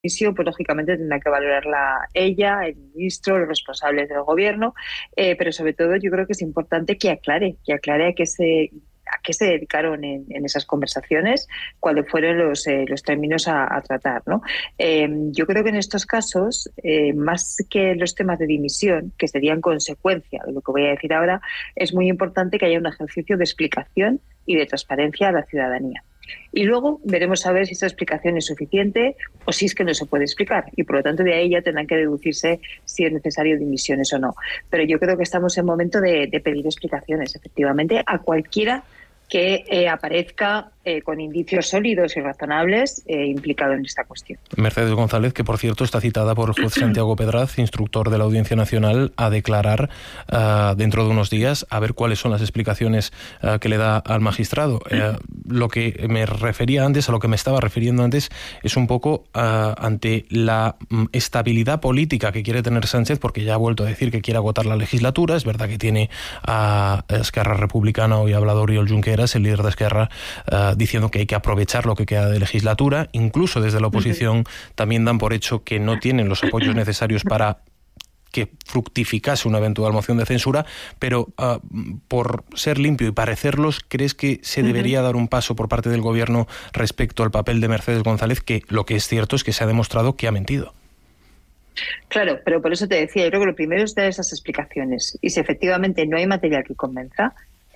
dimisión, pues lógicamente tendrá que valorarla ella, el ministro, los responsables del gobierno, pero sobre todo yo creo que es importante que aclare a qué se dedicaron en esas conversaciones, cuáles fueron los términos a tratar, ¿no? Yo creo que en estos casos, más que los temas de dimisión, que serían consecuencia de lo que voy a decir ahora, es muy importante que haya un ejercicio de explicación y de transparencia a la ciudadanía. Y luego veremos a ver si esa explicación es suficiente o si es que no se puede explicar. Y por lo tanto de ahí ya tendrán que deducirse si es necesario dimisiones o no. Pero yo creo que estamos en momento de pedir explicaciones, efectivamente, a cualquiera que aparezca con indicios sólidos y razonables implicado en esta cuestión. Mercedes González, que por cierto está citada por el juez Santiago Pedraz, instructor de la Audiencia Nacional, a declarar dentro de unos días, a ver cuáles son las explicaciones que le da al magistrado. Lo que me refería antes, a lo que me estaba refiriendo antes, es un poco ante la estabilidad política que quiere tener Sánchez, porque ya ha vuelto a decir que quiere agotar la legislatura. Es verdad que tiene a Esquerra Republicana, hoy ha hablado Oriol Junqueras, el líder de Esquerra, diciendo que hay que aprovechar lo que queda de legislatura. Incluso desde la oposición también dan por hecho que no tienen los apoyos necesarios para que fructificase una eventual moción de censura, pero por ser limpio y parecerlos, ¿crees que se debería dar un paso por parte del gobierno respecto al papel de Mercedes González, que lo que es cierto es que se ha demostrado que ha mentido? Claro, pero por eso te decía, yo creo que lo primero es dar esas explicaciones. Y si efectivamente no hay material que convenza,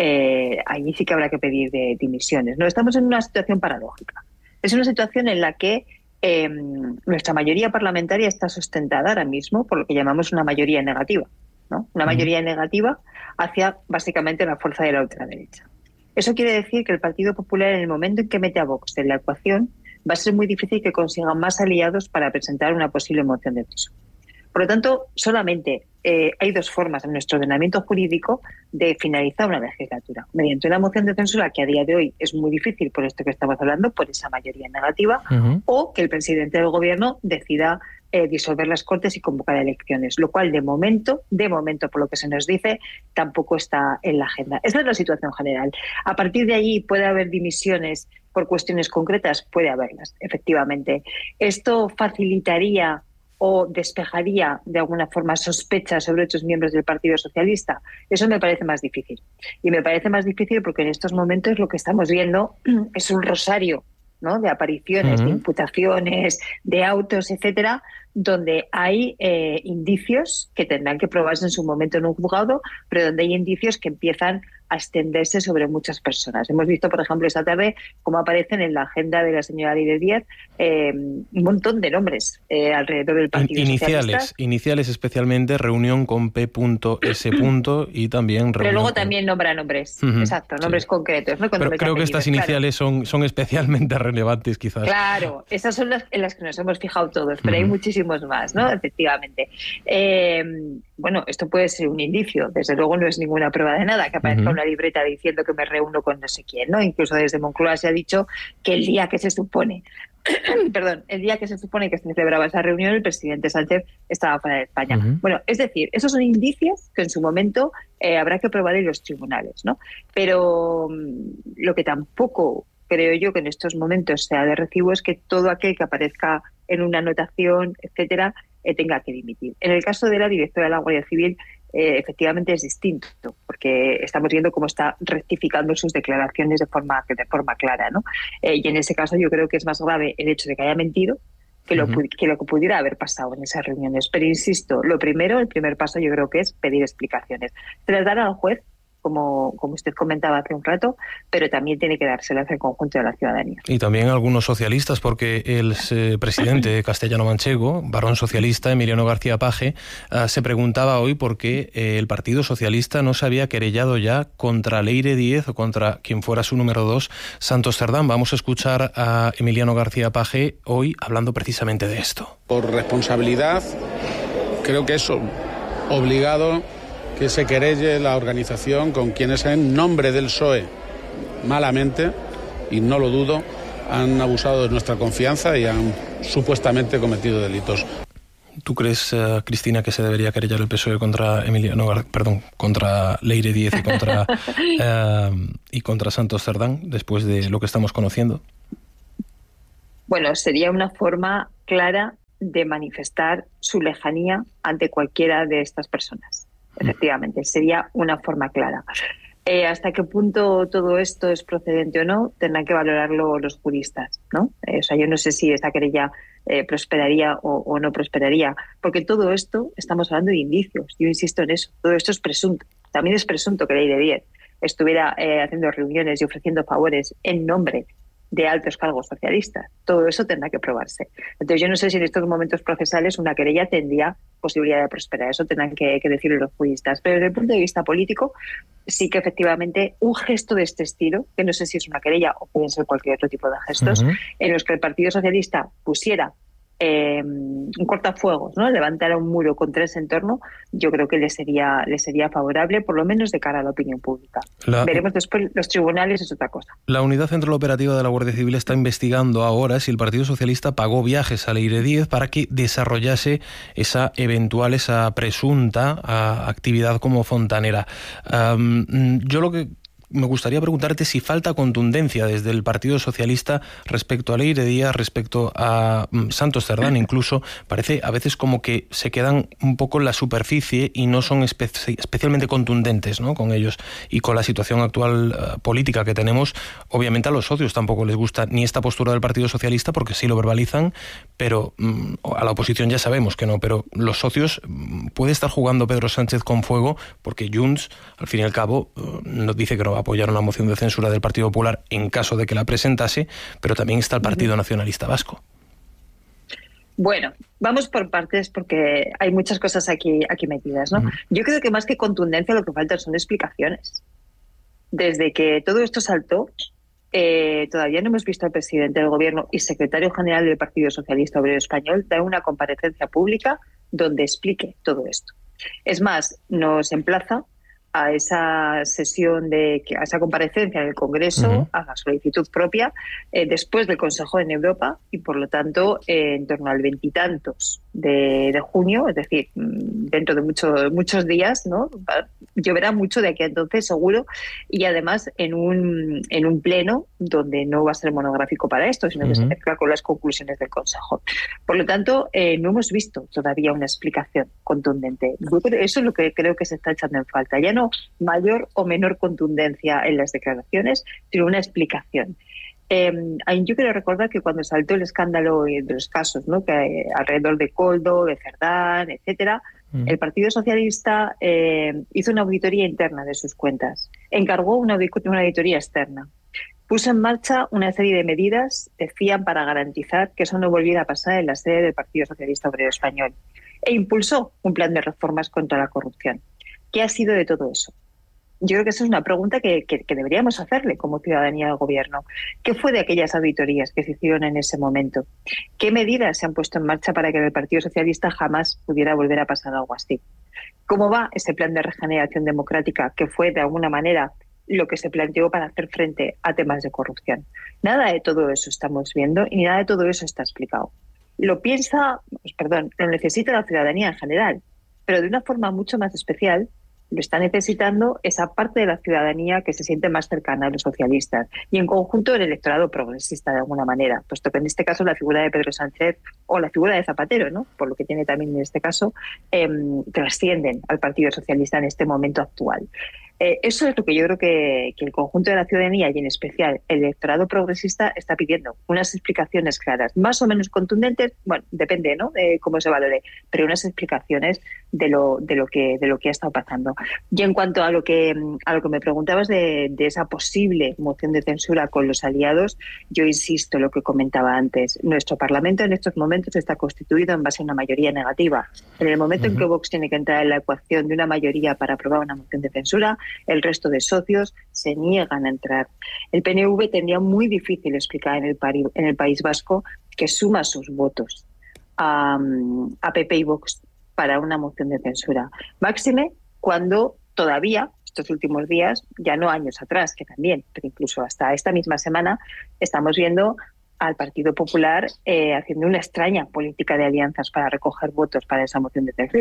ahí sí que habrá que pedir dimisiones. No, estamos en una situación paradójica. Es una situación en la que nuestra mayoría parlamentaria está sustentada ahora mismo por lo que llamamos una mayoría negativa, ¿no? Una mayoría negativa hacia básicamente la fuerza de la ultraderecha. Eso quiere decir que el Partido Popular, en el momento en que mete a Vox en la ecuación, va a ser muy difícil que consigan más aliados para presentar una posible moción de censura. Por lo tanto, solamente hay dos formas en nuestro ordenamiento jurídico de finalizar una legislatura. Mediante una moción de censura, que a día de hoy es muy difícil por esto que estamos hablando, por esa mayoría negativa, o que el presidente del gobierno decida disolver las Cortes y convocar elecciones, lo cual de momento, por lo que se nos dice, tampoco está en la agenda. Esa es la situación general. A partir de allí puede haber dimisiones por cuestiones concretas, puede haberlas, efectivamente. Esto facilitaría o despejaría de alguna forma sospechas sobre otros miembros del Partido Socialista. Eso me parece más difícil. Y me parece más difícil porque en estos momentos lo que estamos viendo es un rosario, ¿no?, de apariciones, de imputaciones, de autos, etcétera, donde hay indicios que tendrán que probarse en su momento en un juzgado, pero donde hay indicios que empiezan a extenderse sobre muchas personas. Hemos visto, por ejemplo, esta tarde cómo aparecen en la agenda de la señora Líder Díaz un montón de nombres alrededor del Partido Socialista. Iniciales especialmente, reunión con P.S. y también... Pero luego también nombra nombres, exacto, nombres concretos, ¿no? Pero creo que estas iniciales son especialmente relevantes, quizás. Claro, esas son en las que nos hemos fijado todos, pero hay muchísimos más, ¿no? Efectivamente. Bueno, esto puede ser un indicio, desde luego no es ninguna prueba de nada, que aparezca una libreta diciendo que me reúno con no sé quién, ¿no? Incluso desde Moncloa se ha dicho que el día que se supone que se celebraba esa reunión, el presidente Sánchez estaba fuera de España. Bueno, es decir, esos son indicios que en su momento habrá que probar en los tribunales, ¿no? Pero lo que tampoco creo yo que en estos momentos sea de recibo es que todo aquel que aparezca en una anotación, etcétera, tenga que dimitir. En el caso de la directora de la Guardia Civil, efectivamente es distinto, porque estamos viendo cómo está rectificando sus declaraciones de forma clara, ¿no? Y en ese caso yo creo que es más grave el hecho de que haya mentido que lo que pudiera haber pasado en esas reuniones. Pero insisto, el primer paso yo creo que es pedir explicaciones. Se las dará al juez, como usted comentaba hace un rato, pero también tiene que dárselas al conjunto de la ciudadanía. Y también algunos socialistas, porque el presidente castellano-manchego, varón socialista, Emiliano García Paje, se preguntaba hoy por qué el Partido Socialista no se había querellado ya contra Leire Díez o contra quien fuera su número 2, Santos Cerdán. Vamos a escuchar a Emiliano García Paje hoy hablando precisamente de esto. Por responsabilidad, creo que es obligado que se querelle la organización con quienes en nombre del PSOE malamente, y no lo dudo, han abusado de nuestra confianza y han supuestamente cometido delitos. ¿Tú crees, Cristina, que se debería querellar el PSOE contra contra Leire Díez y contra Santos Cerdán después de lo que estamos conociendo? Bueno, sería una forma clara de manifestar su lejanía ante cualquiera de estas personas. Efectivamente, sería una forma clara. ¿Hasta qué punto todo esto es procedente o no? Tendrán que valorarlo los juristas, ¿no? O sea, yo no sé si esta querella prosperaría o no prosperaría, porque todo esto, estamos hablando de indicios, yo insisto en eso, todo esto es presunto. También es presunto que Ley de 10 estuviera haciendo reuniones y ofreciendo favores en nombre de altos cargos socialistas. Todo eso tendrá que probarse. Entonces, yo no sé si en estos momentos procesales una querella tendría posibilidad de prosperar. Eso tendrán que decirlo los juristas. Pero desde el punto de vista político, sí que efectivamente un gesto de este estilo, que no sé si es una querella o pueden ser cualquier otro tipo de gestos, en los que el Partido Socialista pusiera un cortafuegos, ¿no? Levantara un muro contra ese entorno, yo creo que le sería favorable, por lo menos de cara a la opinión pública. Veremos después los tribunales, es otra cosa. La Unidad Central Operativa de la Guardia Civil está investigando ahora si el Partido Socialista pagó viajes a Leire Díez para que desarrollase esa presunta actividad como fontanera. Yo lo que me gustaría preguntarte si falta contundencia desde el Partido Socialista respecto a Leire Díez, respecto a Santos Cerdán, incluso parece a veces como que se quedan un poco en la superficie y no son especialmente contundentes, ¿no?, con ellos. Y con la situación actual política que tenemos, obviamente a los socios tampoco les gusta ni esta postura del Partido Socialista, porque sí lo verbalizan, pero a la oposición ya sabemos que no, pero los socios, puede estar jugando Pedro Sánchez con fuego, porque Junts, al fin y al cabo, nos dice que no va a apoyar una moción de censura del Partido Popular en caso de que la presentase, pero también está el Partido Nacionalista Vasco. Bueno, vamos por partes porque hay muchas cosas aquí metidas, ¿no? Yo creo que más que contundencia lo que faltan son explicaciones. Desde que todo esto saltó, todavía no hemos visto al presidente del Gobierno y secretario general del Partido Socialista Obrero Español dar una comparecencia pública donde explique todo esto. Es más, nos emplaza a esa sesión, a esa comparecencia en el Congreso, a la solicitud propia, después del Consejo en Europa y, por lo tanto, en torno al 20 y tantos de junio, es decir, dentro de muchos días, ¿no? Lloverá mucho de aquí a entonces, seguro, y además en un pleno donde no va a ser monográfico para esto, sino que se mezcla con las conclusiones del Consejo. Por lo tanto, no hemos visto todavía una explicación contundente. Eso es lo que creo que se está echando en falta. Ya no mayor o menor contundencia en las declaraciones, sino una explicación. Yo quiero recordar que cuando saltó el escándalo de los casos, ¿no?, que alrededor de Koldo, de Cerdán, etcétera, el Partido Socialista hizo una auditoría interna de sus cuentas, encargó una auditoría externa, puso en marcha una serie de medidas, decían, para garantizar que eso no volviera a pasar en la sede del Partido Socialista Obrero Español, e impulsó un plan de reformas contra la corrupción. ¿Qué ha sido de todo eso? Yo creo que esa es una pregunta que deberíamos hacerle como ciudadanía al Gobierno. ¿Qué fue de aquellas auditorías que se hicieron en ese momento? ¿Qué medidas se han puesto en marcha para que en el Partido Socialista jamás pudiera volver a pasar algo así? ¿Cómo va ese plan de regeneración democrática que fue, de alguna manera, lo que se planteó para hacer frente a temas de corrupción? Nada de todo eso estamos viendo y nada de todo eso está explicado. Lo necesita la ciudadanía en general, pero de una forma mucho más especial lo está necesitando esa parte de la ciudadanía que se siente más cercana a los socialistas y en conjunto el electorado progresista de alguna manera, puesto que en este caso la figura de Pedro Sánchez o la figura de Zapatero, ¿no?, por lo que tiene también en este caso, trascienden al Partido Socialista en este momento actual. Eso es lo que yo creo que el conjunto de la ciudadanía y en especial el electorado progresista está pidiendo, unas explicaciones claras, más o menos contundentes, bueno, depende, ¿no?, de cómo se valore, pero unas explicaciones de lo que ha estado pasando. Y en cuanto a lo que me preguntabas de esa posible moción de censura con los aliados, yo insisto en lo que comentaba antes. Nuestro Parlamento en estos momentos está constituido en base a una mayoría negativa. En el momento en que Vox tiene que entrar en la ecuación de una mayoría para aprobar una moción de censura, el resto de socios se niegan a entrar. El PNV tendría muy difícil explicar en el País Vasco que suma sus votos a PP y Vox para una moción de censura. Máxime cuando todavía, estos últimos días, ya no años atrás, que también, pero incluso hasta esta misma semana, estamos viendo al Partido Popular haciendo una extraña política de alianzas para recoger votos para esa moción de censura.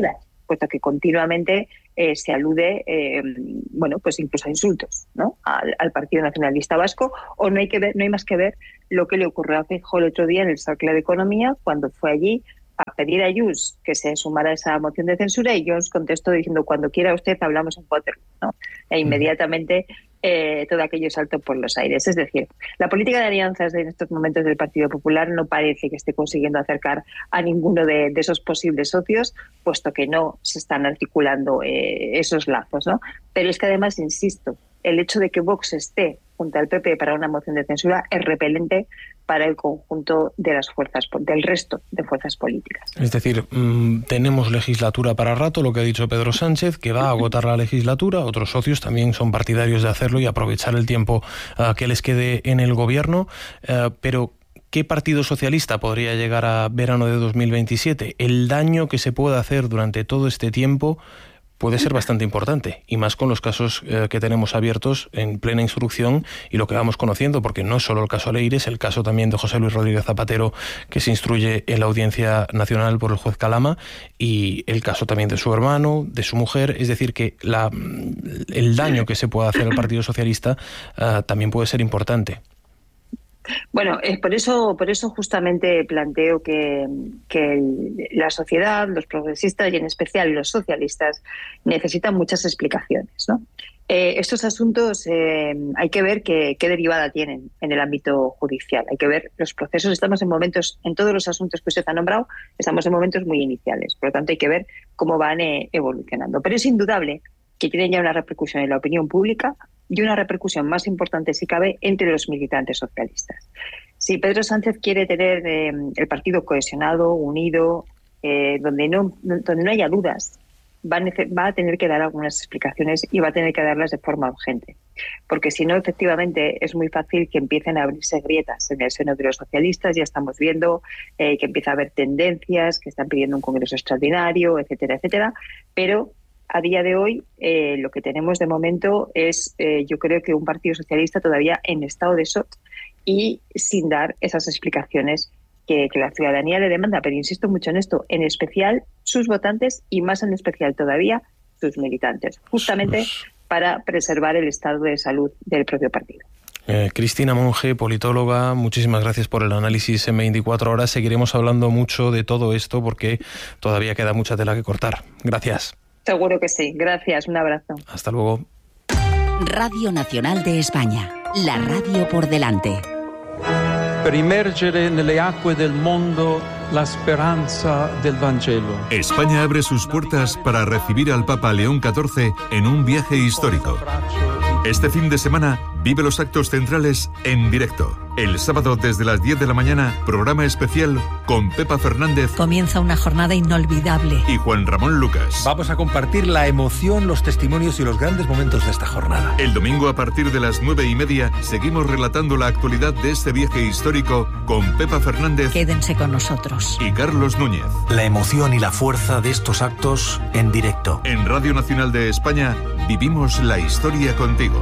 puesto que continuamente se alude, pues incluso a insultos, ¿no?, al Partido Nacionalista Vasco, o no hay más que ver lo que le ocurrió a Feijóo el otro día en el Cercle de Economía, cuando fue allí a pedir a Junts que se sumara a esa moción de censura, y Junts contestó diciendo: cuando quiera usted hablamos en Waterloo, ¿no? E inmediatamente todo aquello saltó por los aires. Es decir, la política de alianzas en estos momentos del Partido Popular no parece que esté consiguiendo acercar a ninguno de esos posibles socios, puesto que no se están articulando esos lazos, ¿no? Pero es que además, insisto, el hecho de que Vox esté junto al PP para una moción de censura es repelente para el conjunto de las fuerzas, del resto de fuerzas políticas. Es decir, tenemos legislatura para rato, lo que ha dicho Pedro Sánchez, que va a agotar la legislatura. Otros socios también son partidarios de hacerlo y aprovechar el tiempo que les quede en el gobierno. Pero ¿qué Partido Socialista podría llegar a verano de 2027? El daño que se puede hacer durante todo este tiempo puede ser bastante importante, y más con los casos que tenemos abiertos en plena instrucción y lo que vamos conociendo, porque no es solo el caso Leire, es el caso también de José Luis Rodríguez Zapatero, que se instruye en la Audiencia Nacional por el juez Calama, y el caso también de su hermano, de su mujer. Es decir, que el daño que se puede hacer al Partido Socialista también puede ser importante. Bueno, por eso justamente planteo que la sociedad, los progresistas y en especial los socialistas necesitan muchas explicaciones, ¿no? Estos asuntos hay que ver qué derivada tienen en el ámbito judicial. Hay que ver los procesos. Estamos en momentos, en todos los asuntos que usted ha nombrado, estamos en momentos muy iniciales. Por lo tanto, hay que ver cómo van evolucionando. Pero es indudable que tienen ya una repercusión en la opinión pública y una repercusión más importante, si cabe, entre los militantes socialistas. Si Pedro Sánchez quiere tener el partido cohesionado, unido, donde no haya dudas, va a tener que dar algunas explicaciones, y va a tener que darlas de forma urgente. Porque si no, efectivamente, es muy fácil que empiecen a abrirse grietas en el seno de los socialistas. Ya estamos viendo que empieza a haber tendencias, que están pidiendo un congreso extraordinario, etcétera, etcétera. Pero a día de hoy, lo que tenemos de momento es, yo creo que un Partido Socialista todavía en estado de shock y sin dar esas explicaciones que la ciudadanía le demanda. Pero insisto mucho en esto, en especial sus votantes, y más en especial todavía sus militantes, justamente para preservar el estado de salud del propio partido. Cristina Monge, politóloga, muchísimas gracias por el análisis en 24 horas. Seguiremos hablando mucho de todo esto porque todavía queda mucha tela que cortar. Gracias. Seguro que sí. Gracias. Un abrazo. Hasta luego. Radio Nacional de España. La radio por delante. Per immergere nelle acque del mondo la speranza del Vangelo. España abre sus puertas para recibir al Papa León XIV en un viaje histórico. Este fin de semana vive los actos centrales en directo. El sábado desde las 10 de la mañana, programa especial con Pepa Fernández. Comienza una jornada inolvidable. Y Juan Ramón Lucas. Vamos a compartir la emoción, los testimonios y los grandes momentos de esta jornada. El domingo a partir de las 9:30 seguimos relatando la actualidad de este viaje histórico con Pepa Fernández. Quédense con nosotros. Y Carlos Núñez. La emoción y la fuerza de estos actos en directo. En Radio Nacional de España vivimos la historia contigo.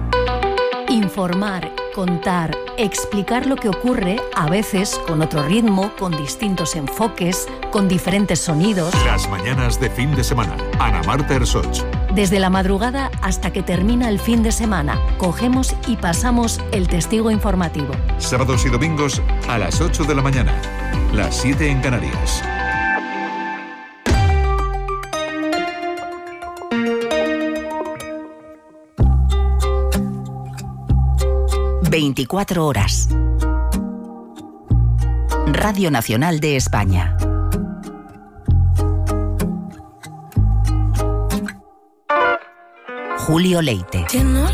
Informar, contar, explicar lo que ocurre, a veces con otro ritmo, con distintos enfoques, con diferentes sonidos. Las mañanas de fin de semana. Ana Marta Ersoch. Desde la madrugada hasta que termina el fin de semana, cogemos y pasamos el testigo informativo. Sábados y domingos a las 8 de la mañana, las 7 en Canarias. ...24 horas. Radio Nacional de España. Julio Leite.